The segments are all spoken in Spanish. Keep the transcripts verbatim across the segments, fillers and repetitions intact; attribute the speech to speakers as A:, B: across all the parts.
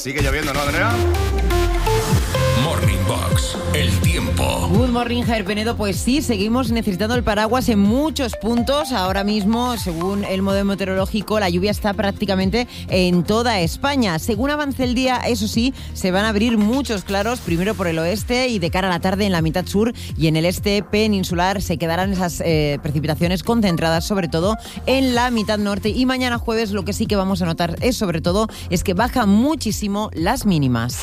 A: Sigue lloviendo, ¿no, Andrea?
B: Morning Box, el tiempo.
C: Good morning, Javier Penedo. Pues sí, seguimos necesitando el paraguas en muchos puntos. Ahora mismo, según el modelo meteorológico, la lluvia está prácticamente en toda España. Según avance el día, eso sí, se van a abrir muchos claros, primero por el oeste y de cara a la tarde en la mitad sur, y en el este peninsular se quedarán esas eh, precipitaciones concentradas sobre todo en la mitad norte. Y mañana jueves lo que sí que vamos a notar es sobre todo es que bajan muchísimo las mínimas.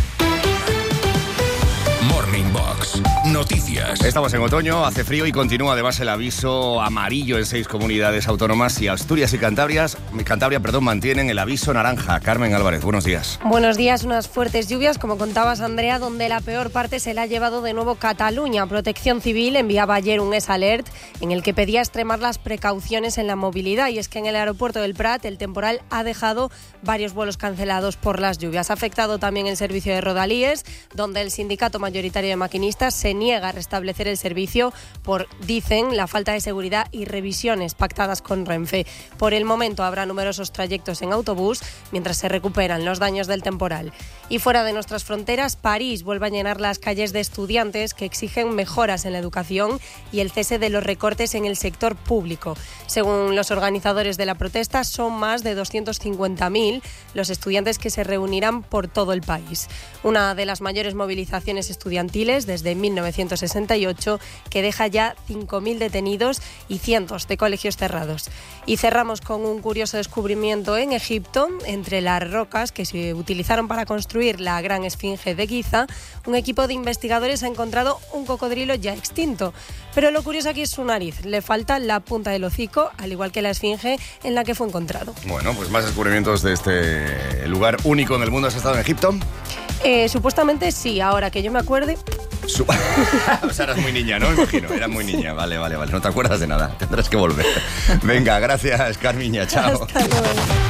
B: Morning Box, noticias.
A: Estamos en otoño, hace frío y continúa además el aviso amarillo en seis comunidades autónomas, y Asturias y Cantabrias, Cantabria perdón, mantienen el aviso naranja. Carmen Álvarez, buenos días.
D: Buenos días. Unas fuertes lluvias, como contabas, Andrea, donde la peor parte se la ha llevado de nuevo Cataluña. Protección Civil enviaba ayer un S Alert en el que pedía extremar las precauciones en la movilidad, y es que en el aeropuerto del Prat el temporal ha dejado varios vuelos cancelados por las lluvias. Ha afectado también el servicio de Rodalíes, donde el sindicato mayoritario de maquinistas se niega a restablecer el servicio por, dicen, la falta de seguridad y revisiones pactadas con Renfe. Por el momento habrá numerosos trayectos en autobús mientras se recuperan los daños del temporal. Y fuera de nuestras fronteras, París vuelve a llenar las calles de estudiantes que exigen mejoras en la educación y el cese de los recortes en el sector público. Según los organizadores de la protesta, son más de doscientos cincuenta mil los estudiantes que se reunirán por todo el país. Una de las mayores movilizaciones estudiantiles desde mil novecientos sesenta y ocho, que deja ya cinco mil detenidos y cientos de colegios cerrados. Y cerramos con un curioso descubrimiento en Egipto. Entre las rocas que se utilizaron para construir la gran esfinge de Giza, un equipo de investigadores ha encontrado un cocodrilo ya extinto. Pero lo curioso aquí es su nariz. Le falta la punta del hocico, al igual que la esfinge en la que fue encontrado.
A: Bueno, pues más descubrimientos de este lugar único en el mundo. ¿Has estado en Egipto?
D: Eh, supuestamente sí, ahora que yo me acuerde.
A: Su... o sea, eras muy niña, ¿no? Me imagino, eras muy niña. Vale, vale, vale. No te acuerdas de nada. Tendrás que volver. Venga, gracias, Carmiña. Chao.
D: Hasta luego.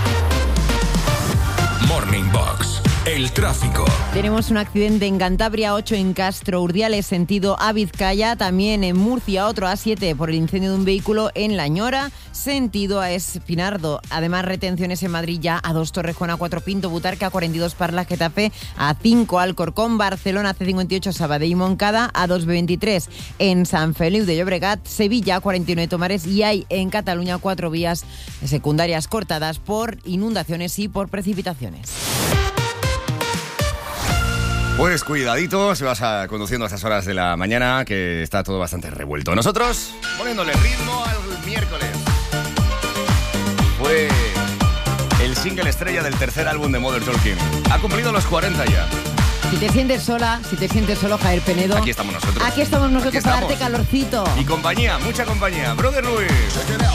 B: Morning Box, el tráfico.
C: Tenemos un accidente en Cantabria, ocho en Castro Urdiales, sentido a Vizcaya. También en Murcia, otro A siete por el incendio de un vehículo en La Ñora, sentido a Espinardo. Además, retenciones en Madrid ya a dos Torrejón, a cuatro Pinto, Butarque, a cuarenta y dos Parla, Getafe, a cinco Alcorcón, Barcelona, C cincuenta y ocho Sabadell y Moncada, a dos B veintitrés en San Feliu de Llobregat, Sevilla, cuarenta y nueve Tomares, y hay en Cataluña cuatro vías secundarias cortadas por inundaciones y por precipitaciones.
A: Pues cuidadito si vas a, conduciendo a estas horas de la mañana, que está todo bastante revuelto. Nosotros poniéndole ritmo al miércoles. Fue el single estrella del tercer álbum de Modern Talking. Ha cumplido los cuarenta ya.
C: Si te sientes sola, si te sientes solo, Javier Penedo,
A: Aquí estamos nosotros.
C: Aquí estamos nosotros
A: Aquí
C: para
A: estamos.
C: darte calorcito.
A: Y compañía, mucha compañía. Brother Luis.